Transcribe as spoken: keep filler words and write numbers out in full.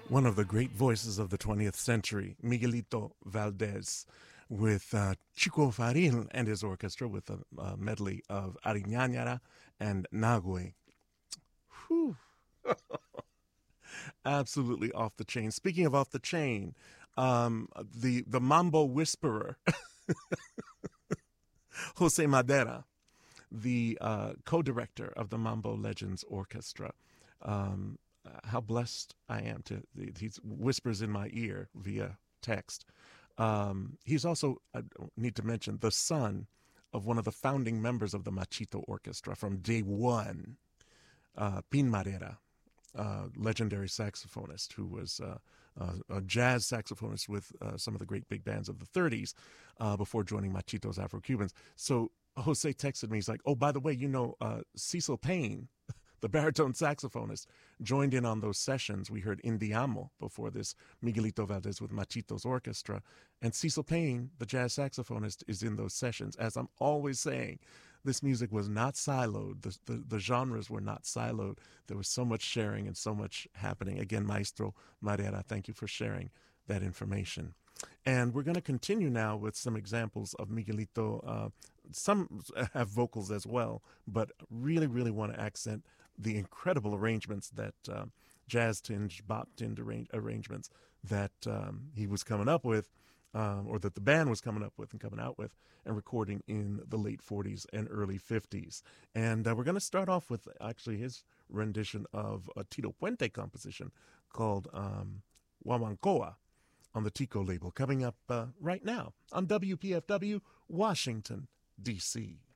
One of the great voices of the twentieth century, Miguelito Valdés, with uh, Chico Faril and his orchestra with a, a medley of Ariñañara and Nagüe. Whew. Absolutely off the chain. Speaking of off the chain, um, the, the Mambo Whisperer, Jose Madera, the uh, co-director of the Mambo Legends Orchestra. Um, how blessed I am to, he whispers in my ear via text. Um, he's also, I need to mention, the son of one of the founding members of the Machito Orchestra from day one, uh, Pin Marrera, uh, legendary saxophonist who was uh, uh, a jazz saxophonist with uh, some of the great big bands of the thirties uh, before joining Machito's Afro-Cubans. So Jose texted me, he's like, oh, by the way, you know, uh, Cecil Payne, the baritone saxophonist, joined in on those sessions. We heard Indiamo before this, Miguelito Valdés with Machito's orchestra. And Cecil Payne, the jazz saxophonist, is in those sessions. As I'm always saying, this music was not siloed. The, the, the genres were not siloed. There was so much sharing and so much happening. Again, Maestro Marrera, thank you for sharing that information. And we're going to continue now with some examples of Miguelito. Uh, some have vocals as well, but really, really want to accent the incredible arrangements that uh, jazz-tinged, bop-tinged arrange- arrangements that um, he was coming up with, um, or that the band was coming up with and coming out with and recording in the late forties and early fifties. And uh, we're going to start off with actually his rendition of a Tito Puente composition called um, Huamancoa on the Tico label, coming up uh, right now on W P F W, Washington, D C